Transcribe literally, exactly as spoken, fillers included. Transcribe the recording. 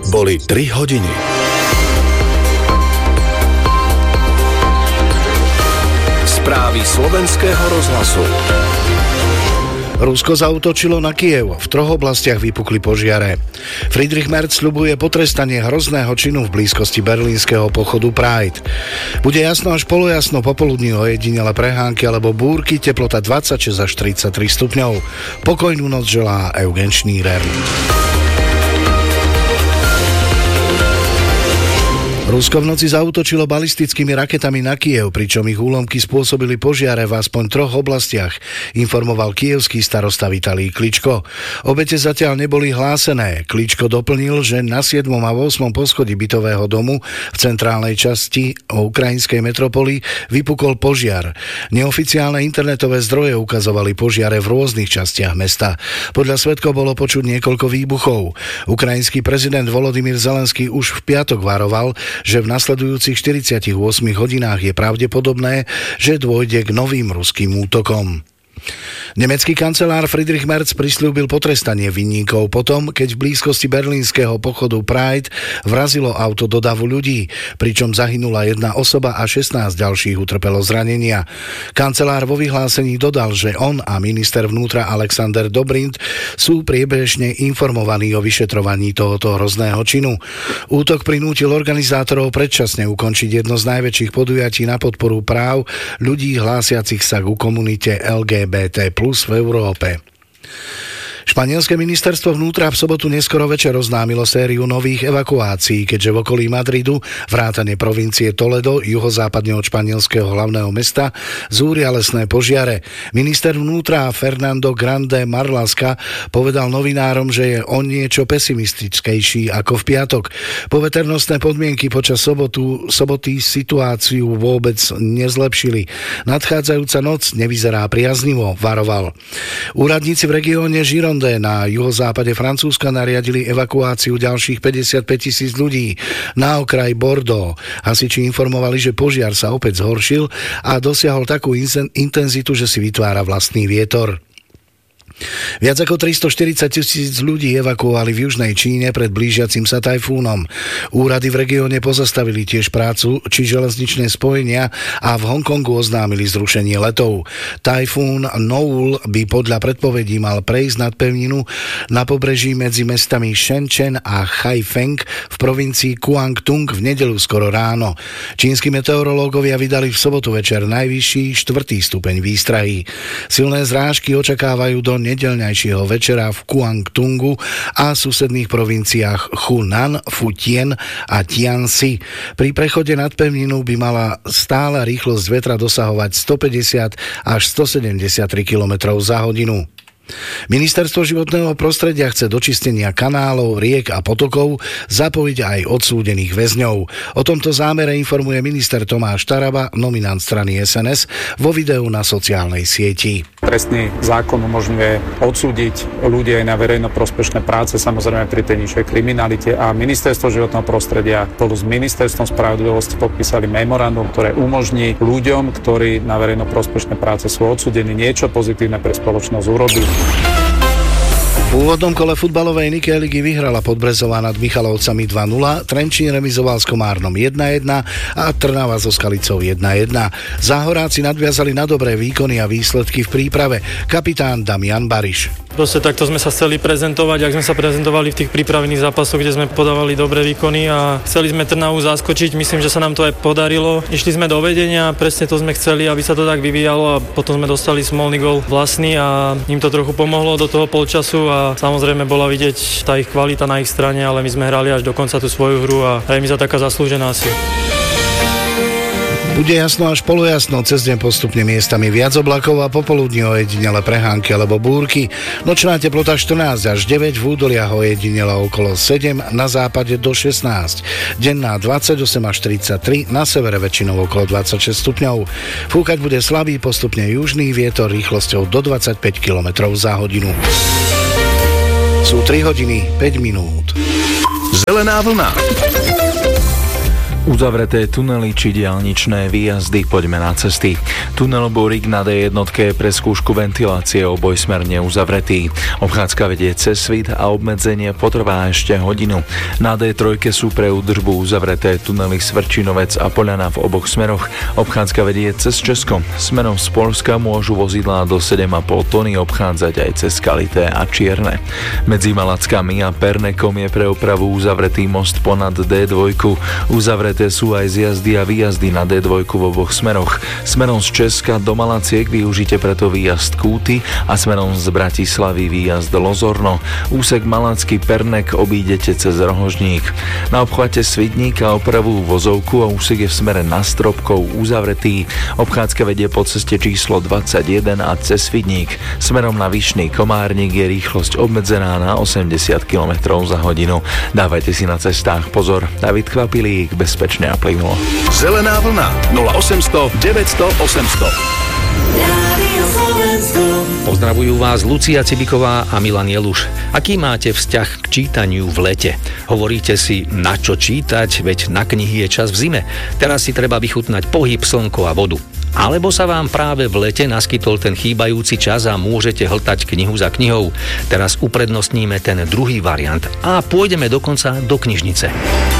Boli tri hodiny. Správy slovenského rozhlasu. Rusko zaútočilo na Kyjev. V troch oblastiach vypukli požiare. Friedrich Merz sľubuje potrestanie hrozného činu v blízkosti berlínskeho pochodu Pride. Bude jasno až polojasno popoludní, ojedinele prehánky alebo búrky, teplota dvadsaťšesť až tridsaťtri stupňov. Pokojnú noc želá Eugen Šnírer. Rusko v noci zaútočilo balistickými raketami na Kyjev, pričom ich úlomky spôsobili požiare v aspoň troch oblastiach, informoval kyjevský starosta Vitalij Kličko. Obete zatiaľ neboli hlásené. Kličko doplnil, že na siedmom a ôsmom poschodí bytového domu v centrálnej časti ukrajinskej metropoly vypukol požiar. Neoficiálne internetové zdroje ukazovali požiare v rôznych častiach mesta. Podľa svedkov bolo počuť niekoľko výbuchov. Ukrajinský prezident Volodymyr Zelenský už v piatok varoval, že v nasledujúcich štyridsiatich ôsmich hodinách je pravdepodobné, že dôjde k novým ruským útokom. Nemecký kancelár Friedrich Merz prisľúbil potrestanie vinníkov potom, keď v blízkosti berlínskeho pochodu Pride vrazilo auto do davu ľudí, pričom zahynula jedna osoba a šestnásť ďalších utrpelo zranenia. Kancelár vo vyhlásení dodal, že on a minister vnútra Alexander Dobrindt sú priebežne informovaní o vyšetrovaní tohoto hrozného činu. Útok prinútil organizátorov predčasne ukončiť jedno z najväčších podujatí na podporu práv ľudí hlásiacich sa ku komunite el gé bé té plus v Európe. Španielské ministerstvo vnútra v sobotu neskoro večer oznámilo sériu nových evakuácií, keďže v okolí Madridu, vrátane provincie Toledo, juhozápadne od španielského hlavného mesta, zúria lesné požiare. Minister vnútra Fernando Grande Marlaska povedal novinárom, že je o niečo pesimistickejší ako v piatok. Poveternostné podmienky počas sobotu, soboty situáciu vôbec nezlepšili. Nadchádzajúca noc nevyzerá priaznivo, varoval. Úradníci v regióne Gironde na juhozápade Francúzska nariadili evakuáciu ďalších päťdesiatpäť tisíc ľudí na okraj Bordeaux. Hasiči informovali, že požiar sa opäť zhoršil a dosiahol takú intenzitu, že si vytvára vlastný vietor. Viac ako tristoštyridsať tisíc ľudí evakuovali v južnej Číne pred blížiacim sa tajfúnom. Úrady v regióne pozastavili tiež prácu či železničné spojenia a v Hongkongu oznámili zrušenie letov. Tajfún Noul by podľa predpovedí mal prejsť nad pevninu na pobreží medzi mestami Shenzhen a Haifeng v provincii Guangdong v nedeľu skoro ráno. Čínsky meteorológovia vydali v sobotu večer najvyšší štvrtý stupeň výstrahy. Silné zrážky očakávajú do nedeľňajšieho večera v Guangdongu a susedných provinciách Hunan, Fujian a Tiansi. Pri prechode nad pevninu by mala stála rýchlosť vetra dosahovať stopäťdesiat až stosedemdesiattri kilometrov za hodinu. Ministerstvo životného prostredia chce do čistenia kanálov, riek a potokov zapojiť aj odsúdených väzňov. O tomto zámere informuje minister Tomáš Taraba, nominant strany es en es, vo videu na sociálnej sieti. Trestný zákon umožňuje odsúdiť ľudí aj na verejnoprospešné práce, samozrejme pri tej nižšej kriminalite, a ministerstvo životného prostredia spolu s ministerstvom spravodlivosti podpísali memorandum, ktoré umožní ľuďom, ktorí na verejnoprospešné práce sú odsúdení, niečo pozitívne pre spoločnosť urobiť. V úvodnom kole futbalovej Nike ligy vyhrala Podbrezová nad Michalovcami dva nula, Trenčín remizoval s Komárnom jedna jedna a Trnava so Skalicou jedna jedna. Záhoráci nadviazali na dobré výkony a výsledky v príprave. Kapitán Damian Bariš. Proste takto sme sa chceli prezentovať, ak sme sa prezentovali v tých prípravných zápasoch, kde sme podávali dobré výkony a chceli sme Trnavu zaskočiť. Myslím, že sa nám to aj podarilo. Išli sme do vedenia, presne to sme chceli, aby sa to tak vyvíjalo, a potom sme dostali smolný gól vlastný a im to trochu pomohlo do toho polčasu a samozrejme bola vidieť tá ich kvalita na ich strane, ale my sme hrali až do konca tú svoju hru a remíza taká zaslúžená si. Bude jasno až polojasno, cez deň postupne miestami viac oblakov a popoludní ojedinele prehánky alebo búrky. Nočná teplota štrnásť až deväť, v údoliach ojedinele okolo sedem, na západe do šestnásť. Denná dvadsaťosem až tridsaťtri, na severe väčšinou okolo dvadsaťšesť stupňov. Fúkať bude slabý postupne južný vietor rýchlosťou do dvadsaťpäť kilometrov za hodinu. Sú tri hodiny päť minút. Zelená vlna. Uzavreté tunely či diaľničné výjazdy, poďme na cesty. Tunel Borík na dé jedna pre skúšku ventilácie obojsmerne uzavretý. Obchádzka vedie cez Svit a obmedzenie potrvá ešte hodinu. Na dé tri sú pre údržbu uzavreté tunely Svrčinovec a Poľana v oboch smeroch. Obchádzka vedie cez Česko. Smerom z Poľska môžu vozidlá do sedem a pol tony obchádzať aj cez Kalité a Čierne. Medzi Malackami a Pernekom je pre opravu uzavretý most ponad dé dva. Uzavreté sú aj zjazdy a výjazdy na dé dva v oboch smeroch. Smerom z Česka do Malaciek využite preto výjazd Kúty a smerom z Bratislavy výjazd Lozorno. Úsek Malacký Pernek obídete cez Rohožník. Na obchvate Svidníka opravujú vozovku a úsek je v smere na Stropkov uzavretý. Obchádzka vedie po ceste číslo dvadsaťjeden a cez Svidník. Smerom na Vyšný Komárnik je rýchlosť obmedzená na osemdesiat kilometrov za hodinu. Dávajte si na cestách pozor. David Kvapilík, bezpečne a plynulo. Zelená vlna nula osemsto deväťsto osemsto. Pozdravujú vás Lucia Cibiková a Milan Jeluš. Aký máte vzťah k čítaniu v lete? Hovoríte si, na čo čítať, veď na knihy je čas v zime. Teraz si treba vychutnať pohyb, slnko a vodu. Alebo sa vám práve v lete naskytol ten chýbajúci čas a môžete hltať knihu za knihou. Teraz uprednostníme ten druhý variant a pôjdeme dokonca do knižnice.